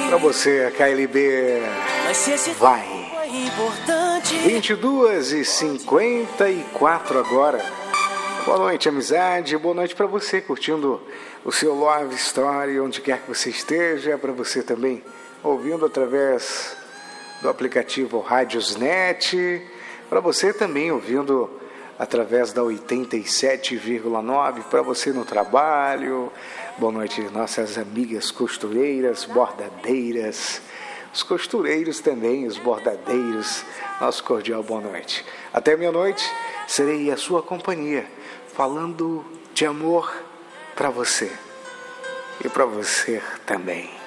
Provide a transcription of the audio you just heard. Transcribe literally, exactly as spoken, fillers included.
Pra você, a K L B vai. vinte e duas e cinquenta e quatro agora. Boa noite, amizade. Boa noite pra você curtindo o seu Love Story, onde quer que você esteja. Pra você também ouvindo através do aplicativo Rádiosnet. Pra você também ouvindo através da oitenta e sete vírgula nove. Pra você no trabalho. Boa noite, nossas amigas costureiras, bordadeiras, os costureiros também, os bordadeiros, nosso cordial boa noite. Até meia-noite serei a sua companhia, falando de amor para você e para você também.